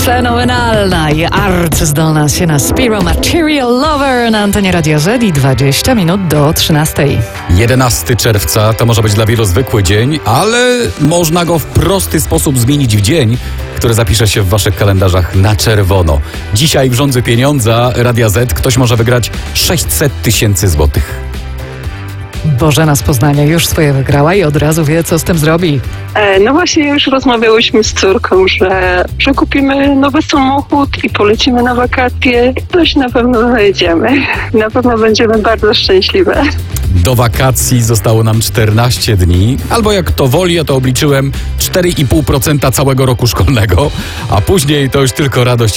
Fenomenalna i arcyzdolna Sienna Spiro, Material Lover na antenie Radia Z i 20 minut do 13. 11 czerwca to może być dla wielu zwykły dzień, ale można go w prosty sposób zmienić w dzień, który zapisze się w waszych kalendarzach na czerwono. Dzisiaj w Rządzy Pieniądza Radia Z ktoś może wygrać 600 000 złotych. Bożena z Poznania już swoje wygrała i od razu wie, co z tym zrobi. No właśnie już rozmawiałyśmy z córką, że kupimy nowy samochód i polecimy na wakacje. Coś na pewno znajdziemy. Na pewno będziemy bardzo szczęśliwe. Do wakacji zostało nam 14 dni, albo jak to woli, ja to obliczyłem 4,5% całego roku szkolnego, a później to już tylko radość